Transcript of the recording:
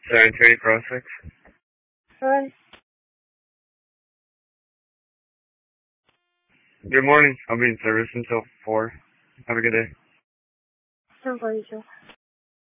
7:30 Prospect. Hi. Good morning. I'll be in service until 4. Have a good day. Same for you.